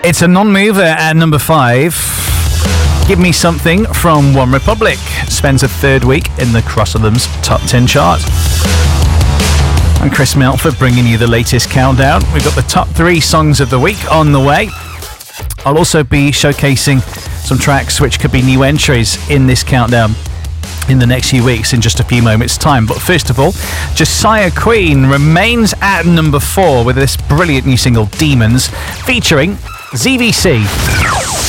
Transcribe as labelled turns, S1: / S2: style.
S1: It's a non-mover at number 5. Give Me Something from One Republic spends a third week in the Crosslands Top 10 chart. I'm Chris Melford bringing you the latest countdown. We've got the top 3 songs of the week on the way. I'll also be showcasing some tracks which could be new entries in this countdown in the next few weeks in just a few moments' time. But first of all, Josiah Queen remains at number 4 with this brilliant new single, Demons, featuring ZVC.